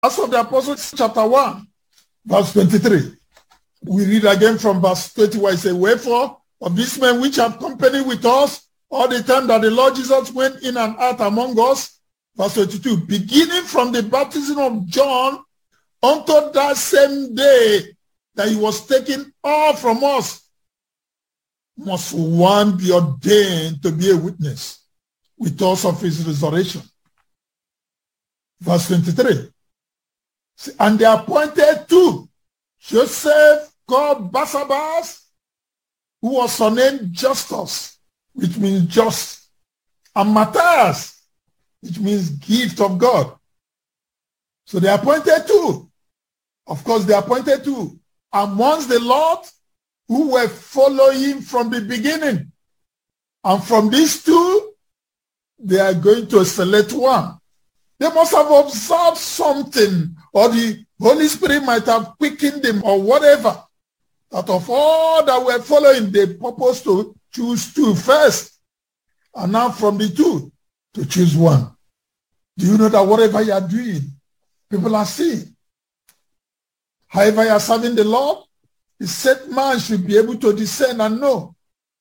Acts of the Apostles, chapter 1, verse 23. We read again from verse 21. It says, wherefore, of these men which have company with us all the time that the Lord Jesus went in and out among us, verse 22, beginning from the baptism of John unto that same day that he was taken off from us, must one be ordained to be a witness with us of his resurrection. Verse 23. And they appointed two, Joseph called Barsabbas, who was surnamed Justus, which means just, and Matthias, which means gift of God. So they appointed two. Of course, they appointed two amongst the Lord who were following from the beginning. And from these two, they are going to select one. They must have observed something, or the Holy Spirit might have quickened them, or whatever. That of all that were following, they purpose to choose two first. And now from the two, to choose one. Do you know that whatever you are doing, people are seeing? However you are serving the Lord, the set man should be able to discern and know.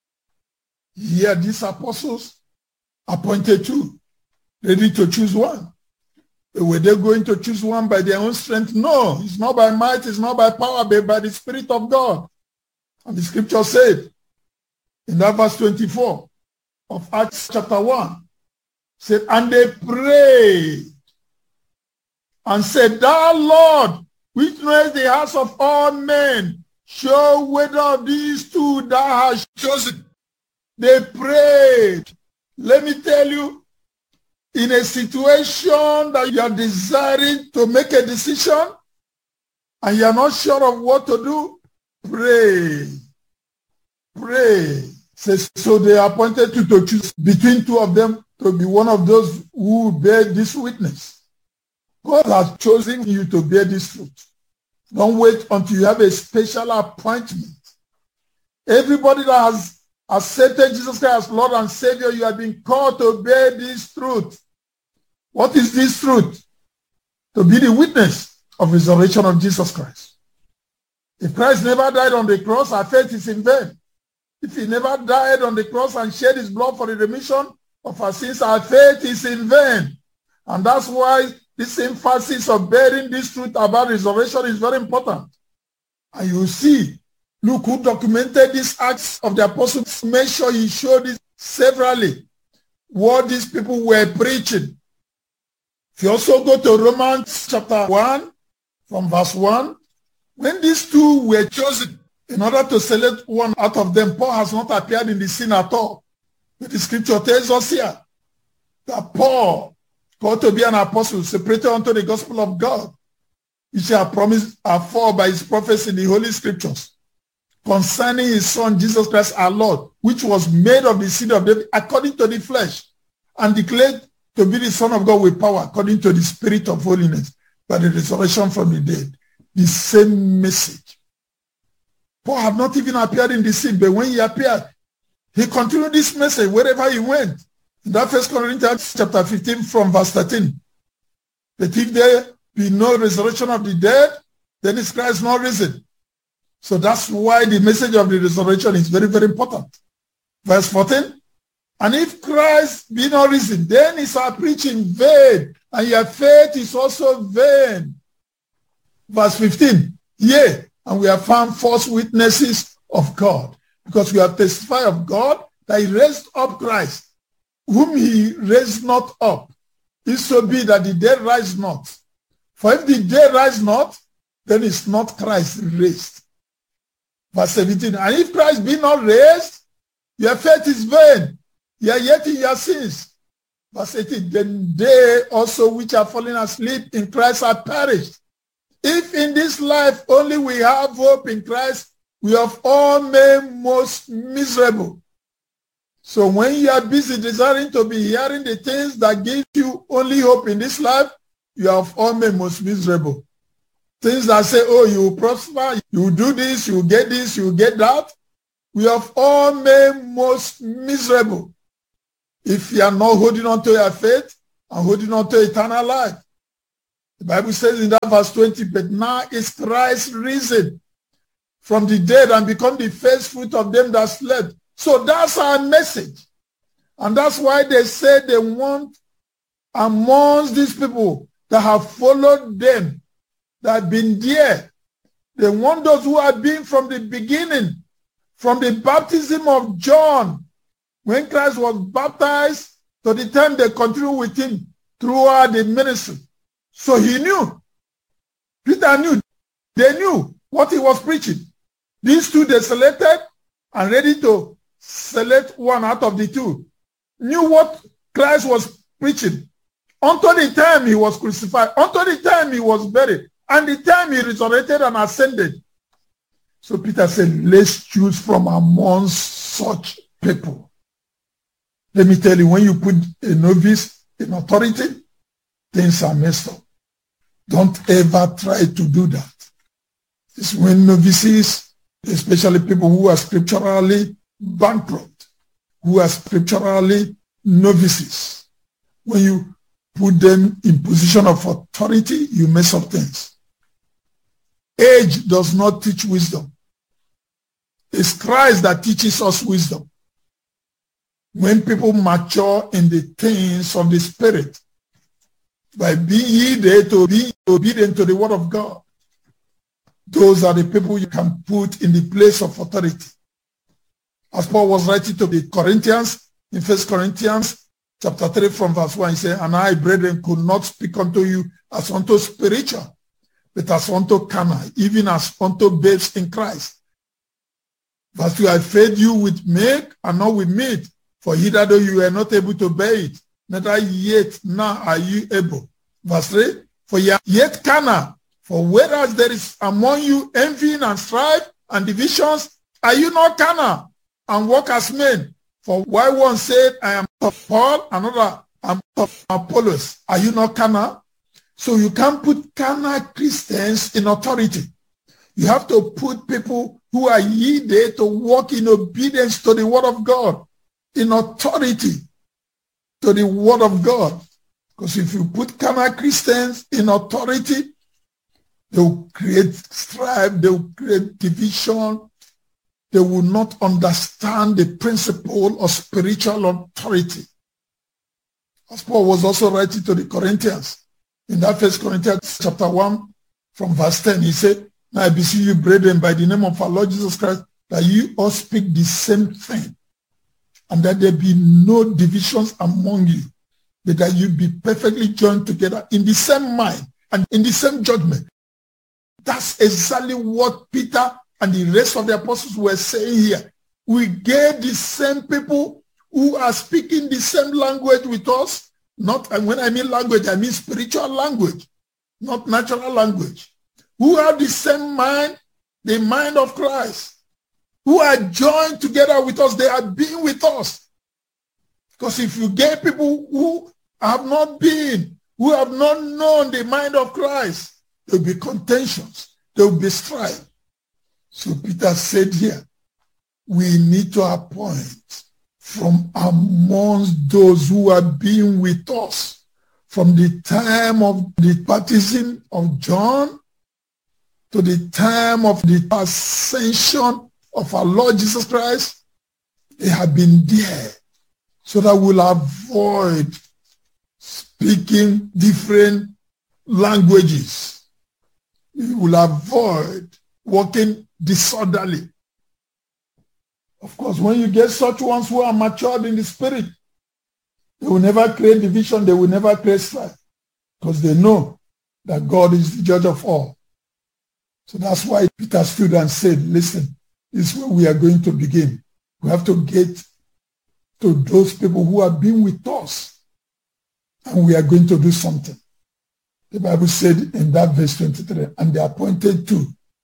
Here, these apostles appointed two, ready to choose one. Were they going to choose one by their own strength? No, it's not by might, it's not by power, but by the Spirit of God. And the scripture said, in that verse 24 of Acts chapter 1, said, and they prayed and said, thou Lord, which knowest the hearts of all men, show whether of these two thou hast chosen. They prayed. Let me tell you, in a situation that you are desiring to make a decision and you are not sure of what to do, pray. Pray. So they appointed you to choose between two of them to be one of those who bear this witness. God has chosen you to bear this fruit. Don't wait until you have a special appointment. Everybody that has accepted Jesus Christ as Lord and Savior, you have been called to bear this truth. What is this truth? To be the witness of resurrection of Jesus Christ. If Christ never died on the cross, our faith is in vain. If he never died on the cross and shed his blood for the remission of our sins, our faith is in vain. And that's why this emphasis of bearing this truth about resurrection is very important. And you see, Luke, who documented these acts of the apostles, made sure he showed it severally, what these people were preaching. If you also go to Romans chapter 1, from verse 1, when these two were chosen, in order to select one out of them, Paul has not appeared in the scene at all. But the scripture tells us here that Paul, called to be an apostle, separated unto the gospel of God, which he had promised afore by his prophets in the Holy Scriptures, concerning his son Jesus Christ our Lord, which was made of the seed of David according to the flesh, and declared to be the Son of God with power according to the Spirit of holiness by the resurrection from the dead. The same message. Paul had not even appeared in the scene, but when he appeared, he continued this message wherever he went. In that 1 Corinthians chapter 15 from verse 13. That if there be no resurrection of the dead, then is Christ not risen. So that's why the message of the resurrection is very, very important. Verse 14. And if Christ be not risen, then is our preaching vain, and your faith is also vain. Verse 15. Yea, and we have found false witnesses of God, because we have testified of God that he raised up Christ, whom he raised not up, if so be that the dead rise not. For if the dead rise not, then is not Christ raised. Verse 17, and if Christ be not raised, your faith is vain, ye are yet in your sins. Verse 18, then they also which are fallen asleep in Christ are perished. If in this life only we have hope in Christ, we have all made most miserable. So when you are busy desiring to be hearing the things that give you only hope in this life, you have all made most miserable. Things that say, oh, you will prosper, you will do this, you will get this, you will get that. We have all made most miserable if you are not holding on to your faith and holding on to eternal life. The Bible says in that verse 20, but now is Christ risen from the dead and become the first fruit of them that slept. So that's our message. And that's why they say they want amongst these people that have followed them, that have been there. They want those who have been from the beginning, from the baptism of John, when Christ was baptized, to the time they continue with him throughout the ministry. So he knew. Peter knew. They knew what he was preaching. These two they selected and ready to select one out of the two. Knew what Christ was preaching. Until the time he was crucified, until the time he was buried, and the time he resurrected and ascended. So Peter said, let's choose from amongst such people. Let me tell you, when you put a novice in authority, things are messed up. Don't ever try to do that. It's when novices, especially people who are scripturally bankrupt, who are scripturally novices, when you put them in position of authority, you mess up things. Age does not teach wisdom. It's Christ that teaches us wisdom. When people mature in the things of the Spirit, by being ye there to be obedient to the word of God, those are the people you can put in the place of authority. As Paul was writing to the Corinthians, in 1 Corinthians chapter 3 from verse 1, he said, and I, brethren, could not speak unto you as unto spiritual, but as unto carnal, even as unto babes in Christ. Verse 2, I fed you with milk and not with meat, for hitherto you were not able to bear it, neither yet now are you able. Verse 3, for ye are yet carnal, for whereas there is among you envying and strife and divisions, are you not carnal and walk as men? For why one said, I am of Paul, another, I am of Apollos. Are you not carnal? So you can't put carnal Christians in authority. You have to put people who are ye there to walk in obedience to the word of God, in authority to the word of God. Because if you put carnal Christians in authority, they will create strife, they will create division, they will not understand the principle of spiritual authority. As Paul was also writing to the Corinthians, in that 1 Corinthians chapter 1, from verse 10, he said, now I beseech you, brethren, by the name of our Lord Jesus Christ, that you all speak the same thing, and that there be no divisions among you, but that you be perfectly joined together in the same mind and in the same judgment. That's exactly what Peter and the rest of the apostles were saying here. We get the same people who are speaking the same language with us. Not, and when I mean language, I mean spiritual language, not natural language. Who have the same mind, the mind of Christ. Who are joined together with us. They are being with us. Because if you get people who have not been, who have not known the mind of Christ, there will be contentions. There will be strife. So Peter said here, we need to appoint from amongst those who are being with us from the time of the baptism of John to the time of the ascension of our Lord Jesus Christ. They have been there so that we'll avoid speaking different languages. We will avoid walking disorderly. Of course, when you get such ones who are matured in the spirit, they will never create division, they will never create strife, because they know that God is the judge of all. So that's why Peter stood and said, listen, this is where we are going to begin. We have to get to those people who have been with us, and we are going to do something. The Bible said in that verse 23, and they appointed two,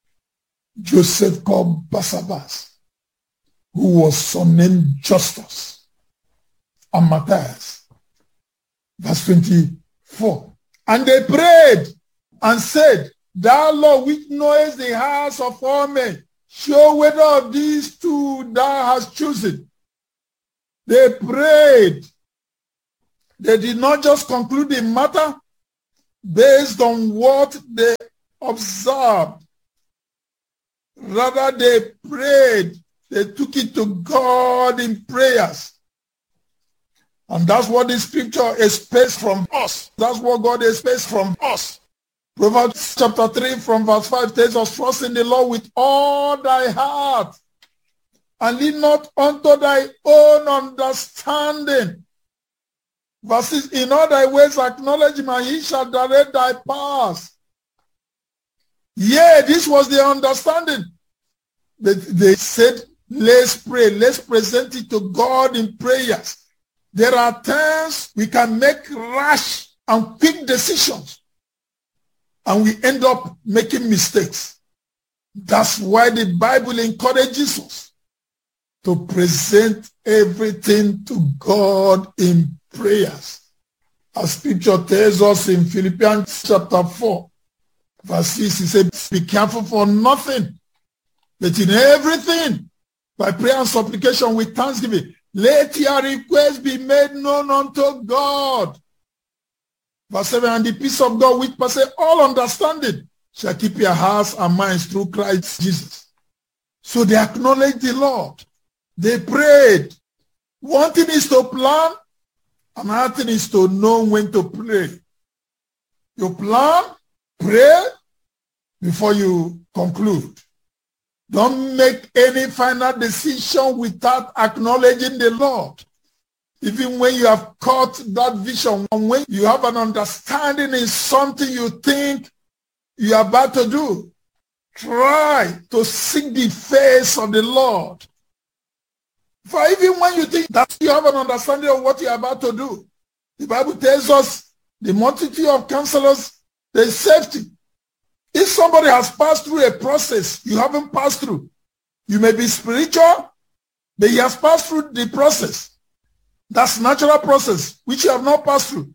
Joseph called Barsabbas, who was surnamed Justus, and Matthias. Verse 24. And they prayed and said, thou Lord, which knowest the hearts of all men, show whether of these two thou hast chosen. They prayed. They did not just conclude the matter. based on what they observed. Rather, they prayed. They took it to God in prayers. And that's what the scripture expects from us. That's what God expects from us. Proverbs chapter 3 from verse 5 tells us, trust in the Lord with all thy heart, and lean not unto thy own understanding. Verses, in all thy ways acknowledge him, and he shall direct thy paths. Yeah, this was the understanding. They said, let's pray. Let's present it to God in prayers. There are times we can make rash and quick decisions, and we end up making mistakes. That's why the Bible encourages us to present everything to God in prayers. As scripture tells us in Philippians chapter 4, verse 6, he said, be careful for nothing, but in everything, by prayer and supplication with thanksgiving, let your requests be made known unto God. Verse 7, and the peace of God, which passes all understanding, shall keep your hearts and minds through Christ Jesus. So they acknowledged the Lord. They prayed. One thing is to plan, another thing is to know when to pray. You plan, pray before you conclude. Don't make any final decision without acknowledging the Lord. Even when you have caught that vision, when you have an understanding in something you think you are about to do, try to seek the face of the Lord. For even when you think that you have an understanding of what you are about to do, the Bible tells us the multitude of counselors, there is safety. If somebody has passed through a process you haven't passed through, you may be spiritual, but he has passed through the process. That's natural process, which you have not passed through.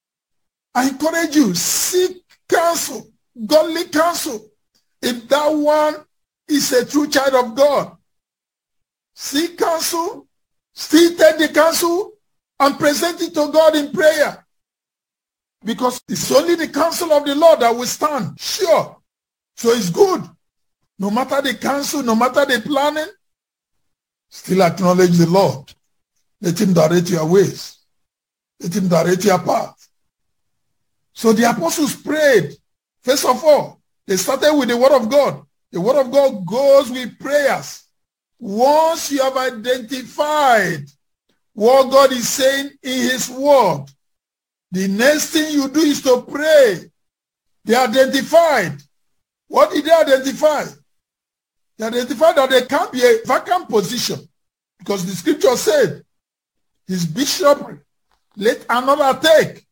I encourage you, seek counsel, godly counsel. If that one is a true child of God, seek counsel, still take the counsel, and present it to God in prayer. Because it's only the counsel of the Lord that will stand, sure. So it's good. No matter the counsel, no matter the planning, still acknowledge the Lord. Let him direct your ways. Let him direct your path. So the apostles prayed. First of all, they started with the word of God. The word of God goes with prayers. Once you have identified what God is saying in his word, the next thing you do is to pray. They identified. What did they identify? They identified that there can't be a vacant position, because the scripture said, his bishopric, let another take.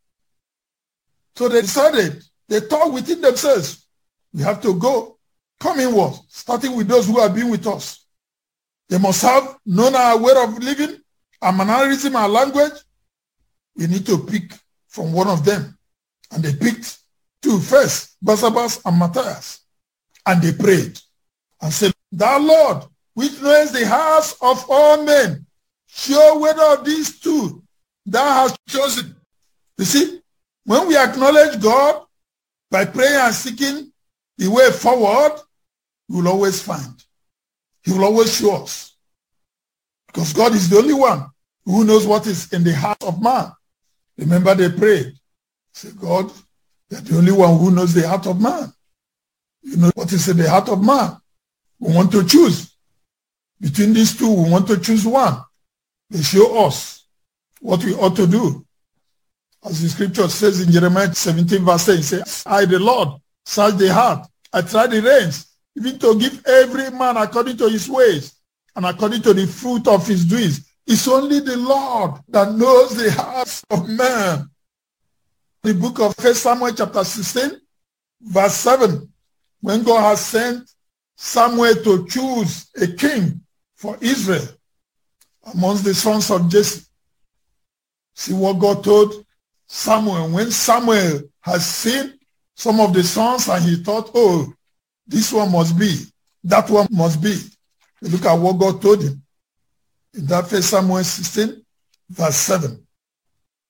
So they decided, they talked within themselves, we have to go, come inward, starting with those who have been with us. They must have known our way of living, our mannerism, our language. We need to pick from one of them. And they picked two first, Barnabas and Matthias. And they prayed and said, thou Lord, which knows the hearts of all men, show whether of these two thou hast chosen. You see, when we acknowledge God by praying and seeking the way forward, we will always find. He will always show us. Because God is the only one who knows what is in the heart of man. Remember, they prayed. Say, God, you're the only one who knows the heart of man. You know what is in the heart of man. We want to choose. Between these two, we want to choose one. They show us what we ought to do. As the scripture says in Jeremiah 17 verse 8, it says, I, the Lord, search the heart. I try the reins, even to give every man according to his ways and according to the fruit of his doings. It's only the Lord that knows the hearts of man. The book of 1 Samuel chapter 16, verse 7, when God has sent Samuel to choose a king for Israel amongst the sons of Jesse. See what God told Samuel. When Samuel has seen some of the sons and he thought, oh, this one must be, that one must be. Look at what God told him. In that 1 Samuel 16, verse 7.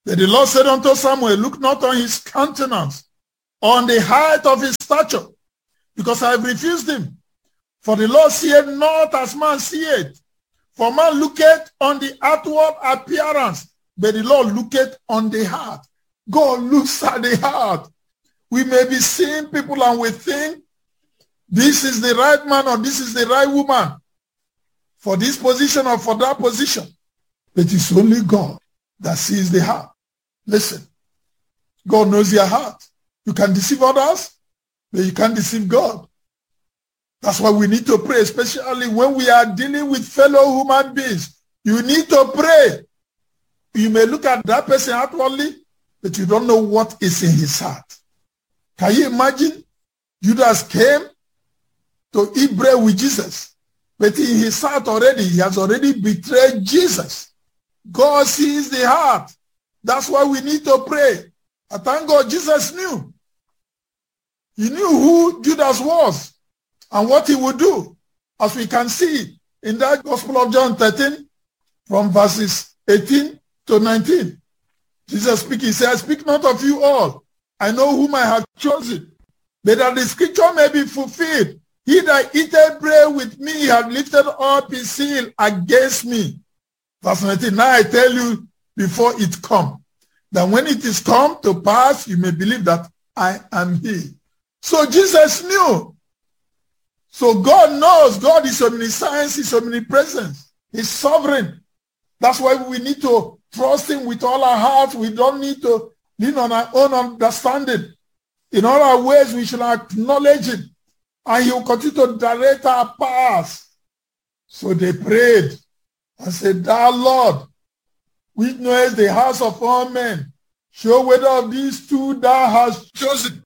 But the Lord said unto Samuel, look not on his countenance, on the height of his stature, because I have refused him. For the Lord seeth not as man seeth. For man looketh on the outward appearance, but the Lord looketh on the heart. God looks at the heart. We may be seeing people and we think this is the right man or this is the right woman for this position or for that position. But it's only God that sees the heart. Listen, God knows your heart. You can deceive others, but you can't deceive God. That's why we need to pray, especially when we are dealing with fellow human beings. You need to pray. You may look at that person outwardly, but you don't know what is in his heart. Can you imagine? Judas came to eat bread with Jesus, but in his heart already, he has already betrayed Jesus. God sees the heart. That's why we need to pray. I thank God Jesus knew. He knew who Judas was and what he would do. As we can see in that Gospel of John 13, from verses 18 to 19. Jesus speaking, he said, I speak not of you all. I know whom I have chosen, but that the scripture may be fulfilled. He that eateth bread with me hath lifted up his heel against me. Verse 19, now I tell you before it come, that when it is come to pass, you may believe that I am he. So Jesus knew. So God knows. God is omniscience, he's omnipresent, he's sovereign. That's why we need to trust him with all our hearts. We don't need to lean on our own understanding. In all our ways, we should acknowledge him, and he will continue to direct our paths. So they prayed and said, thou Lord, which knowest the hearts of all men, show whether of these two thou hast chosen.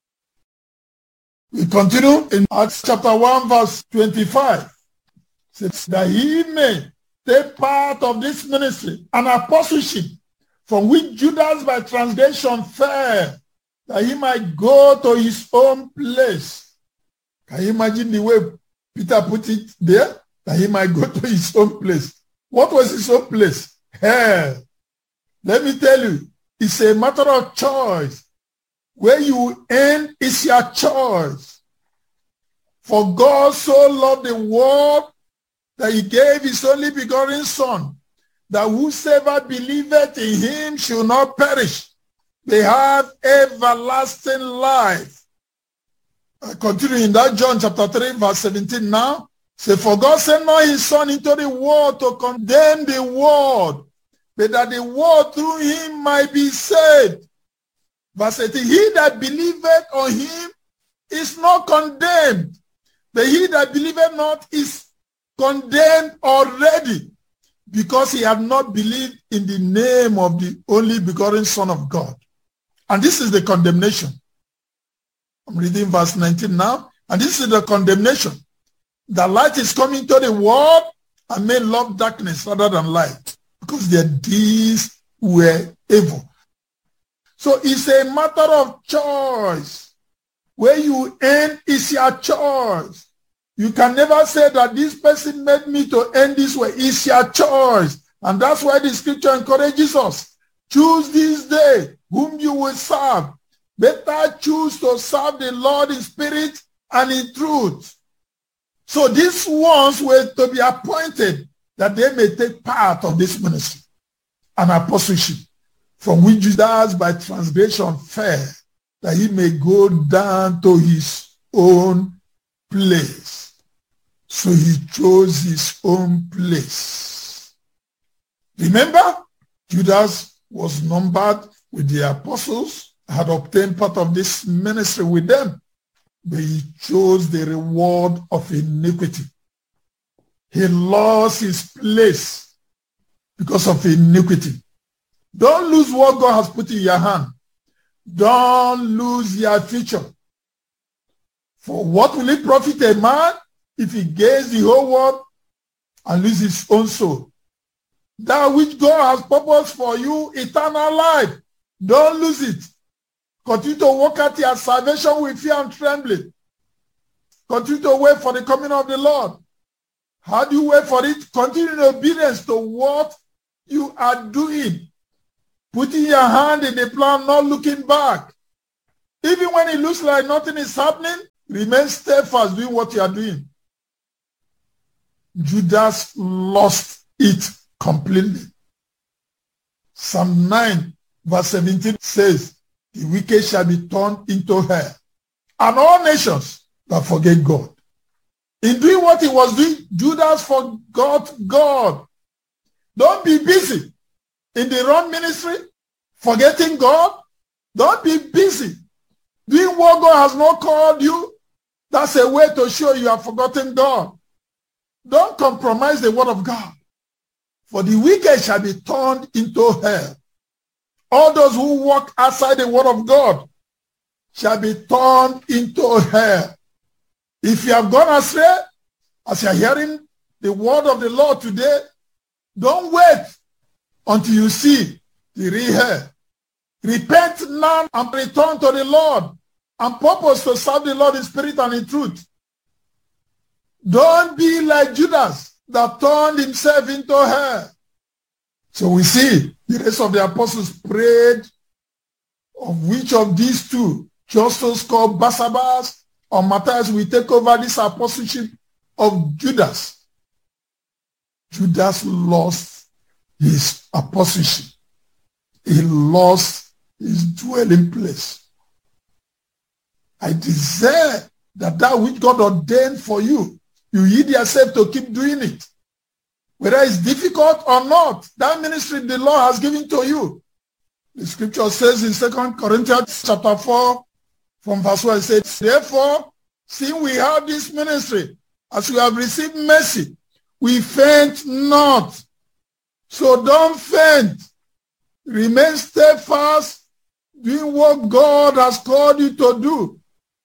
We continue in Acts chapter 1, verse 25. It says, that he may take part of this ministry and apostleship, from which Judas by transgression fell, that he might go to his own place. Can you imagine the way Peter put it there? That he might go to his own place. What was his own place? Hell. Let me tell you, it's a matter of choice. Where you end is your choice. For God so loved the world that he gave his only begotten Son, that whosoever believeth in him shall not perish, they have everlasting life. I continue in that John chapter 3, verse 17 now. Say, for God sent not his Son into the world to condemn the world, but that the world through him might be saved. Verse 18, he that believeth on him is not condemned, but he that believeth not is condemned already, because he had not believed in the name of the only begotten Son of God. And this is the condemnation. I'm reading verse 19 now. And this is the condemnation. The light is coming to the world, and men love darkness rather than light, because their deeds were evil. So it's a matter of choice. Where you end is your choice. You can never say that this person made me to end this way. It's your choice. And that's why the scripture encourages us. Choose this day whom you will serve. Better choose to serve the Lord in spirit and in truth. So these ones were to be appointed that they may take part of this ministry and apostleship, from which Judas by transgression fell, that he may go down to his own place. So he chose his own place. Remember, Judas was numbered with the apostles, had obtained part of this ministry with them, but he chose the reward of iniquity. He lost his place because of iniquity. Don't lose what God has put in your hand. Don't lose your future. For what will it profit a man if he gains the whole world and loses his own soul? That which God has purposed for you, eternal life, don't lose it. Continue to work at your salvation with fear and trembling. Continue to wait for the coming of the Lord. How do you wait for it? Continue in obedience to what you are doing. putting your hand in the plan, not looking back. Even when it looks like nothing is happening, remain steadfast doing what you are doing. Judas lost it completely. Psalm 9 verse 17 says, the wicked shall be turned into hell, and all nations that forget God. In doing what he was doing, Judas forgot God. Don't be busy in the wrong ministry, forgetting God. Don't be busy doing what God has not called you. That's a way to show you have forgotten God. Don't compromise the word of God. For the wicked shall be turned into hell. All those who walk outside the word of God shall be turned into hell. If you have gone astray, as you are hearing the word of the Lord today, don't wait until you see the real hell. Repent now and return to the Lord and purpose to serve the Lord in spirit and in truth. Don't be like Judas that turned himself into hell. So we see the rest of the apostles prayed, of which of these two, Justus called Barsabbas or Matthias, will take over this apostleship of Judas. Judas lost his apostleship. He lost his dwelling place. I desire that which God ordained for you, you yield yourself to keep doing it. Whether it's difficult or not, that ministry the Lord has given to you. The scripture says in 2 Corinthians chapter 4, from verse 1, it says, therefore, seeing we have this ministry, as we have received mercy, we faint not. So don't faint. Remain steadfast, doing what God has called you to do.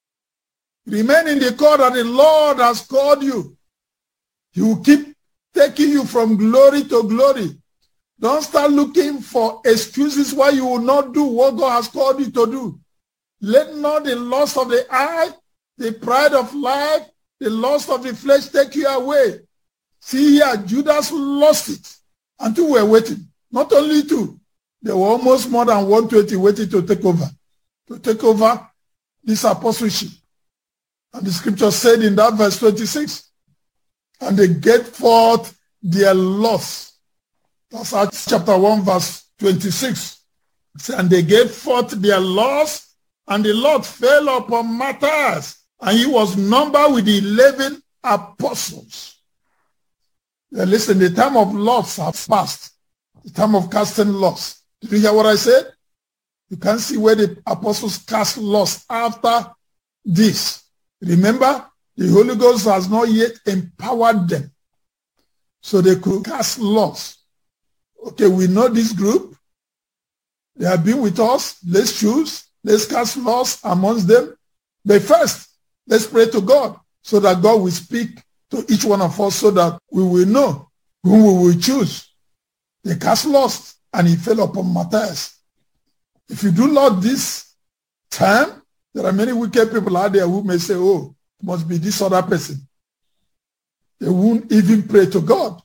Remain in the call that the Lord has called you. He will keep taking you from glory to glory. Don't start looking for excuses why you will not do what God has called you to do. Let not the lust of the eye, the pride of life, the lust of the flesh take you away. See here, Judas lost it until we were waiting. Not only two, there were almost more than 120 waiting to take over this apostleship. And the scripture said in that verse 26, and they get forth their loss. That's Acts chapter 1 verse 26. And they gave forth their loss, and the Lord fell upon Matthias, and he was numbered with the 11 apostles. Now listen, the time of loss has passed. The time of casting loss. Did you hear what I said? You can see where the apostles cast loss after this. Remember, the Holy Ghost has not yet empowered them, so they could cast loss. Okay, we know this group. They have been with us. Let's choose. Let's cast loss amongst them. But first, let's pray to God so that God will speak to each one of us so that we will know whom we will choose. They cast loss, and he fell upon Matthias. If you do not this time, there are many wicked people out there who may say, oh, it must be this other person. They won't even pray to God.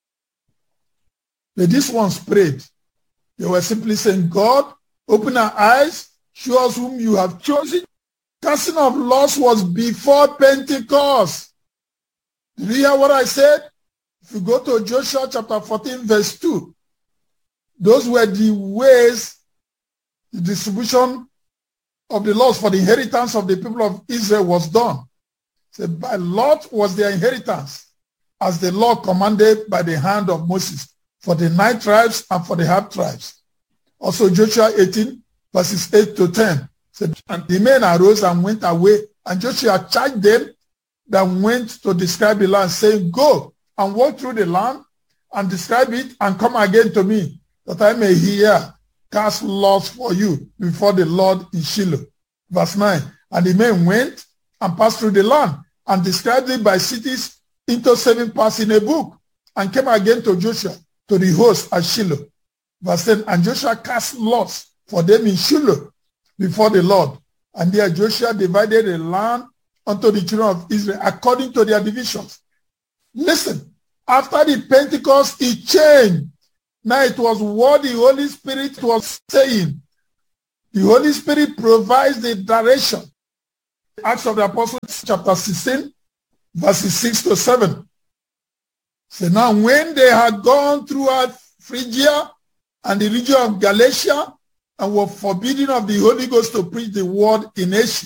But these ones prayed. They were simply saying, God, open our eyes, show us whom you have chosen. Casting of loss was before Pentecost. Did you hear what I said? If you go to Joshua chapter 14, verse 2, those were the ways the distribution of the laws for the inheritance of the people of Israel was done. So by lot was their inheritance, as the law commanded by the hand of Moses, for the 9 tribes and for the half tribes. Also Joshua 18, verses 8 to 10. Said, and the men arose and went away, and Joshua charged them that went to describe the land, saying, go and walk through the land and describe it, and come again to me, that I may hear cast lots for you before the Lord in Shiloh. Verse 9, and the men went and passed through the land and described it by cities into 7 parts in a book, and came again to Joshua, to the host at Shiloh. Verse 10, and Joshua cast lots for them in Shiloh before the Lord. And there Joshua divided the land unto the children of Israel according to their divisions. Listen, after the Pentecost, it changed. Now it was what the Holy Spirit was saying. The Holy Spirit provides the direction. Acts of the Apostles chapter 16, verses 6 to 7. So now when they had gone throughout Phrygia and the region of Galatia and were forbidden of the Holy Ghost to preach the word in Asia.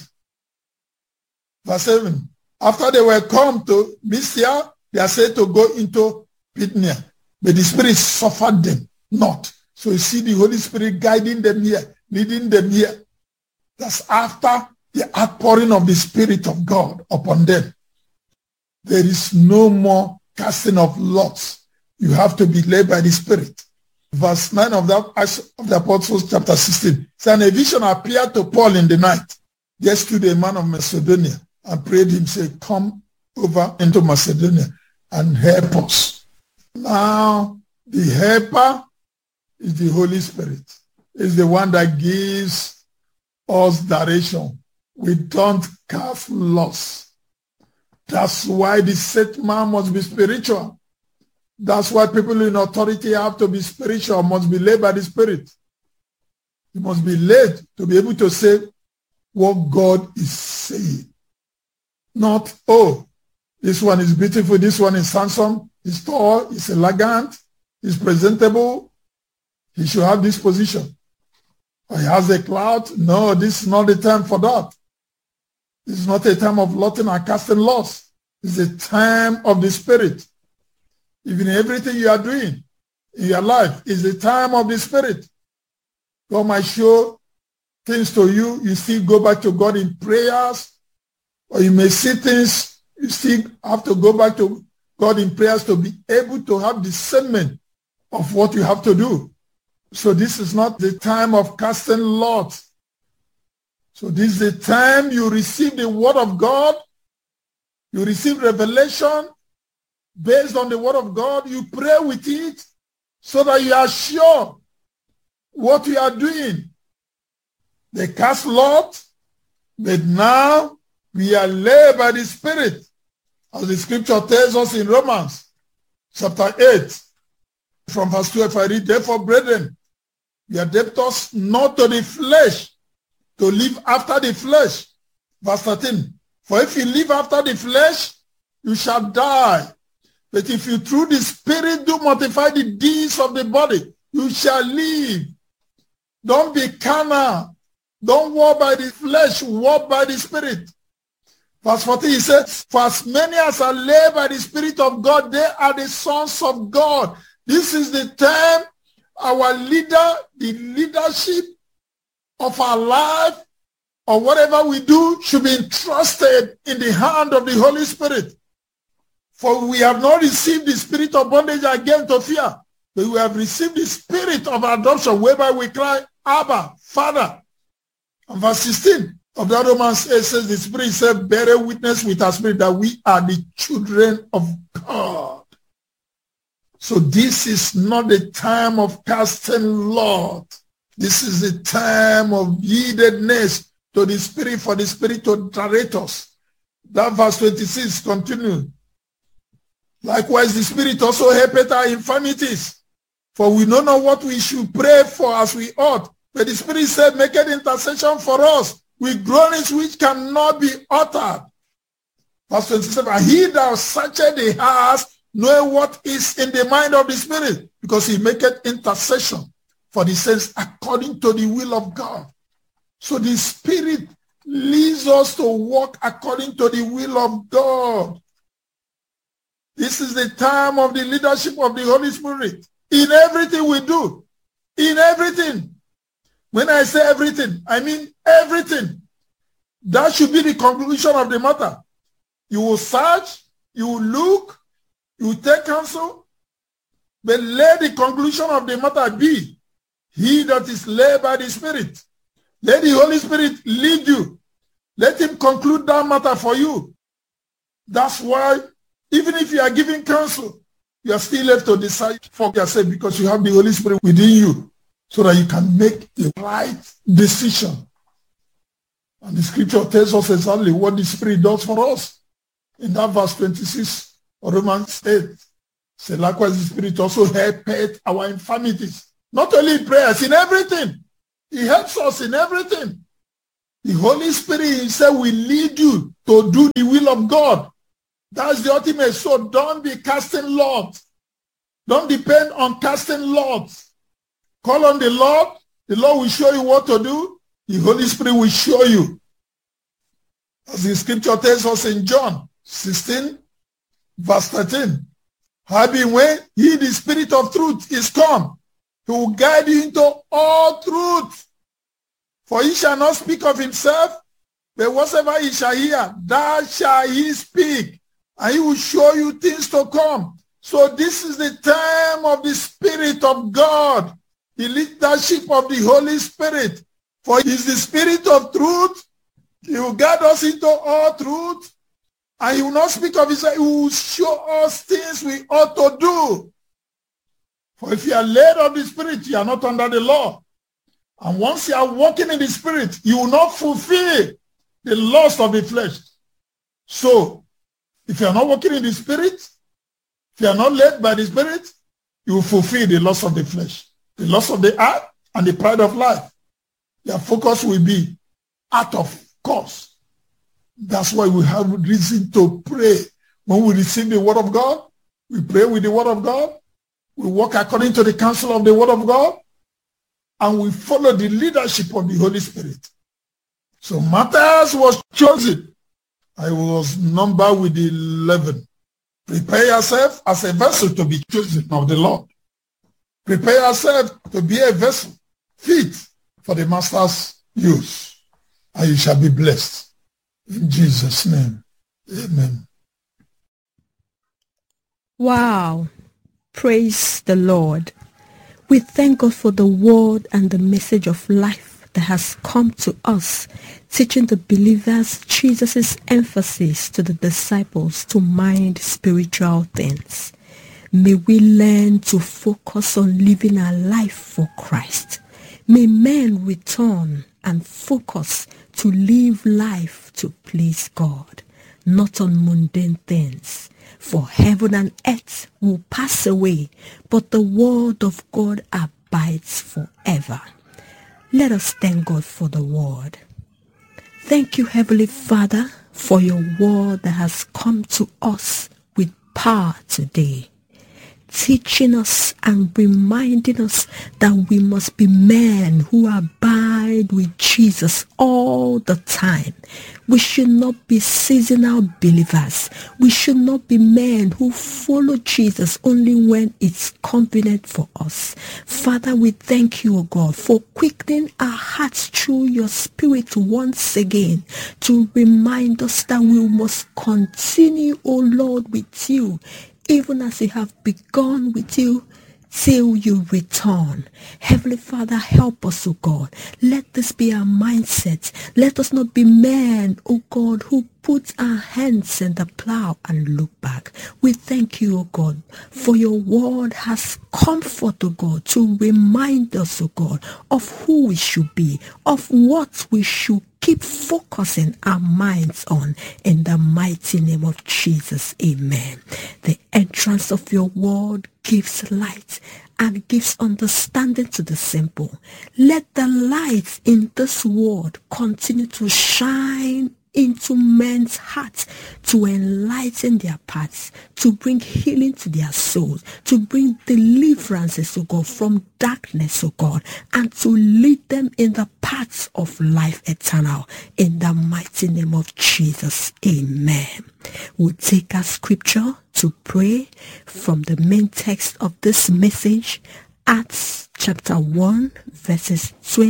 Verse 7. After they were come to Mysia, they are said to go into Bithynia. But the Spirit suffered them not. So you see the Holy Spirit guiding them here, leading them here. That's after the outpouring of the Spirit of God upon them. There is no more casting of lots. You have to be led by the Spirit. Verse 9 of the Apostles chapter 16. So a vision appeared to Paul in the night. There stood a man of Macedonia and prayed him, say, come over into Macedonia and help us. Now, the helper is the Holy Spirit. Is the one that gives us direction. We don't cast loss. That's why the set man must be spiritual. That's why people in authority have to be spiritual, must be led by the Spirit. You must be led to be able to say what God is saying. Not, oh, this one is beautiful, this one is handsome, he's tall, he's elegant, he's presentable, he should have this position. Or he has a clout. No, this is not the time for that. This is not a time of lotting and casting loss. It's a time of the Spirit. Even everything you are doing in your life is a time of the Spirit. God might show things to you. You still go back to God in prayers. Or you may see things, you still have to go back to God in prayers to be able to have discernment of what you have to do. So this is not the time of casting lots. So this is the time you receive the word of God. You receive revelation based on the word of God. You pray with it so that you are sure what you are doing. They cast lots, but now we are led by the Spirit. As the scripture tells us in Romans chapter 8, from verse 12, I read, therefore, brethren, we are debtors not to the flesh, to live after the flesh. Verse 13, for if you live after the flesh, you shall die. But if you through the Spirit do mortify the deeds of the body, you shall live. Don't be carnal. Don't walk by the flesh, walk by the Spirit. Verse 14, he says, for as many as are led by the Spirit of God, they are the sons of God. This is the time our leader, the leadership of our life, or whatever we do, should be entrusted in the hand of the Holy Spirit. For we have not received the spirit of bondage again to fear, but we have received the spirit of adoption, whereby we cry, Abba, Father. And verse 16 of that Romans 8 says, the Spirit said, bear witness with our spirit that we are the children of God. So this is not the time of casting lot. This is the time of yieldedness to the Spirit, for the Spirit to direct us. That verse 26 continues. Likewise, the Spirit also helpeth our infirmities, for we know not what we should pray for as we ought. But the Spirit said, make an intercession for us with groanings which cannot be uttered. Verse 27, and he that searcheth the hearts knoweth what is in the mind of the Spirit, because he maketh intercession for the saints according to the will of God. So the Spirit leads us to walk according to the will of God. This is the time of the leadership of the Holy Spirit. In everything we do. In everything. When I say everything, I mean everything. That should be the conclusion of the matter. You will search, you will look, you will take counsel, but let the conclusion of the matter be, he that is led by the Spirit. Let the Holy Spirit lead you. Let him conclude that matter for you. That's why, even if you are giving counsel, you are still left to decide for yourself, because you have the Holy Spirit within you, so that you can make the right decision. And the scripture tells us exactly what the Spirit does for us. In that verse 26 of Romans 8, So likewise, the Spirit also helpeth our infirmities. Not only in prayers, in everything. He helps us in everything. The Holy Spirit himself will lead you to do the will of God. That's the ultimate. So don't be casting lots. Don't depend on casting lots. Call on the Lord. The Lord will show you what to do. The Holy Spirit will show you. As the scripture tells us in John 16, verse 13. Having when he, the Spirit of truth, is come, he will guide you into all truth. For he shall not speak of himself, but whatsoever he shall hear, that shall he speak. And he will show you things to come. So this is the time of the Spirit of God, the leadership of the Holy Spirit. For he is the Spirit of truth. He will guide us into all truth. And he will not speak of himself. He will show us things we ought to do. For if you are led of the Spirit, you are not under the law. And once you are walking in the Spirit, you will not fulfill the lust of the flesh. So, if you are not walking in the Spirit, if you are not led by the Spirit, you will fulfill the lust of the flesh, the lust of the heart, and the pride of life. Your focus will be out of course. That's why we have reason to pray. When we receive the word of God, we pray with the word of God. We walk according to the counsel of the word of God. And we follow the leadership of the Holy Spirit. So Matthias was chosen. I was numbered with 11. Prepare yourself as a vessel to be chosen of the Lord. Prepare yourself to be a vessel fit for the master's use. And you shall be blessed. In Jesus' name, amen. Wow. Praise the Lord. We thank God for the word and the message of life that has come to us, teaching the believers Jesus' emphasis to the disciples to mind spiritual things. May we learn to focus on living our life for Christ. May men return and focus to live life to please God, not on mundane things. For heaven and earth will pass away, but the word of God abides forever. Let us thank God for the word. Thank you, Heavenly Father, for your word that has come to us with power today, teaching us and reminding us that we must be men who abide with Jesus all the time. We should not be seasonal believers. We should not be men who follow Jesus only when it's convenient for us. Father, we thank you, O God, for quickening our hearts through your Spirit once again to remind us that we must continue, O Lord, with you, even as you have begun with you, till you return. Heavenly Father, help us, O God. Let this be our mindset. Let us not be men, O God, who put our hands in the plow and look back. We thank you, O God, for your word has comfort, O God, to remind us, O God, of who we should be, of what we should keep focusing our minds on. In the mighty name of Jesus, amen. The entrance of your word gives light and gives understanding to the simple. Let the light in this word continue to shine into men's hearts, to enlighten their paths, to bring healing to their souls, to bring deliverances, O God, from darkness, O God, and to lead them in the paths of life eternal. In the mighty name of Jesus, amen. We'll take our scripture to pray from the main text of this message, Acts chapter 1, verses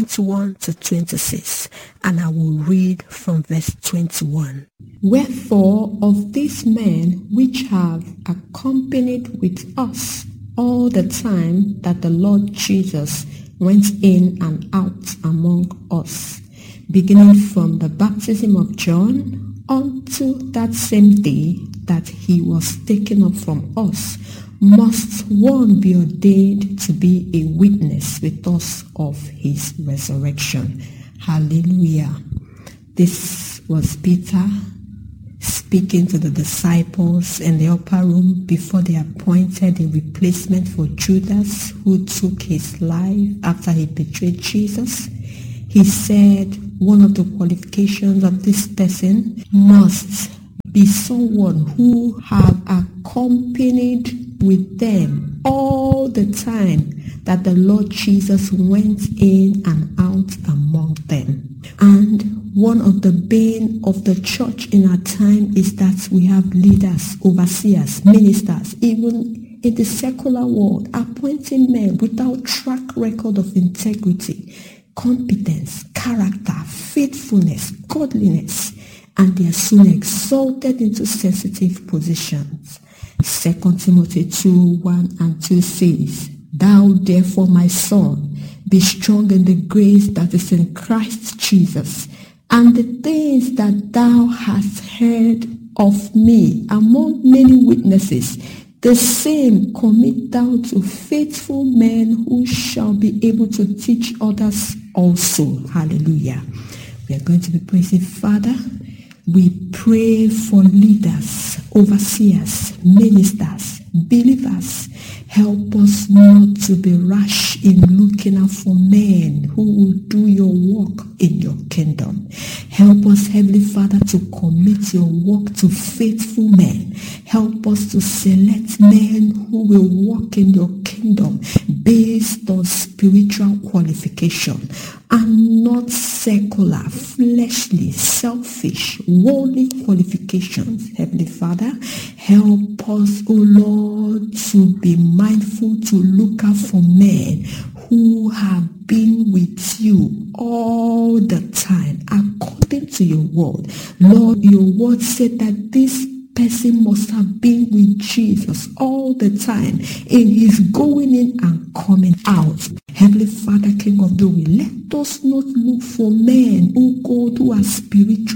21 to 26, and I will read from verse 21. Wherefore of these men which have accompanied with us all the time that the Lord Jesus went in and out among us, beginning from the baptism of John unto that same day that he was taken up from us, must one be ordained to be a witness with us of his resurrection. Hallelujah. This was Peter speaking speaking to the disciples in the upper room before they appointed a replacement for Judas, who took his life after he betrayed Jesus, he said one of the qualifications of this person must be someone who have accompanied with them all the time that the Lord Jesus went in and out among them. And one of the bane of the church in our time is that we have leaders, overseers, ministers, even in the secular world, appointing men without track record of integrity, competence, character, faithfulness, godliness, and they are soon exalted into sensitive positions. 2 Timothy 2:1-2 says, "Thou therefore, my son, be strong in the grace that is in Christ Jesus, and the things that thou hast heard of me among many witnesses, the same commit thou to faithful men who shall be able to teach others also." Hallelujah. We are going to be praising Father. We pray for leaders, overseers, ministers, believers. Help us not to be rash in looking out for men who will do your work in your kingdom. Help us, Heavenly Father, to commit your work to faithful men. Help us to select men who will work in your kingdom based on spiritual qualification and not secular, fleshly, selfish, worldly qualifications. Heavenly Father, help us, O Lord, to be mindful to look out for men who have been with you all the time according to your word. Lord, your word said that this person must have been with Jesus all the time in his going in and coming out. Heavenly Father, King of glory, let us not look for men, oh God, who are spiritual